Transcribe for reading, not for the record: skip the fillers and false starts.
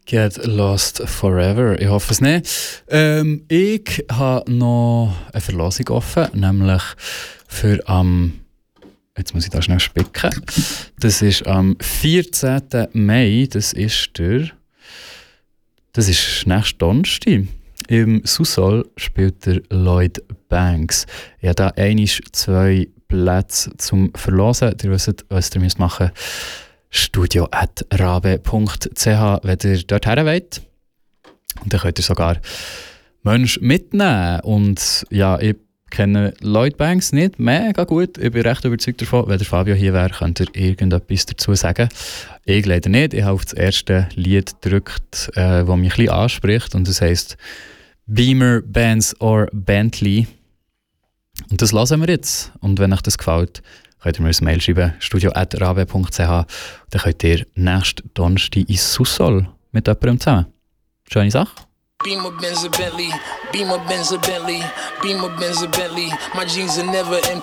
Get Lost Forever. Ich hoffe es nicht. Ich habe noch eine Verlosung offen, nämlich für jetzt muss ich da schnell spicken. Das ist am 14. Mai. Das ist nächste Donnerstag. Im Susol spielt der Lloyd Banks. Ich habe da 2 Plätze zum Verlosen. Ihr wisst, was ihr machen müsst. studio@rabe.ch, wenn ihr dort her wollt. Und dann könnt ihr sogar Menschen mitnehmen. Und ja, ich kenne Lloyd Banks nicht mega gut. Ich bin recht überzeugt davon, wenn der Fabio hier wäre, könnte er irgendetwas dazu sagen. Ich leider nicht. Ich habe auf das erste Lied gedrückt, das mich ein bisschen anspricht. Und das heisst Beamer, Benz or Bentley. Und das hören wir jetzt. Und wenn euch das gefällt, könnt ihr mir ein Mail schreiben, studio@rabe.ch. Dann könnt ihr nächsten Donnerstag ins Susol mit jemandem zusammen. Schöne Sache. Beamer, Benz, or Bentley. Beamer, Benz, or Bentley. Beamer, Benz, or Bentley. My jeans are never empty.